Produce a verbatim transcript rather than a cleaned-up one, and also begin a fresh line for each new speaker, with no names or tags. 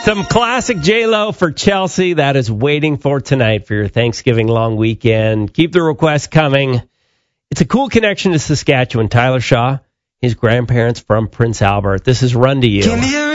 Some classic J-Lo for Chelsea. That is waiting for tonight for your Thanksgiving long weekend. Keep the requests coming. It's a cool connection to Saskatchewan. Tyler Shaw, his grandparents from Prince Albert. This is Run to You.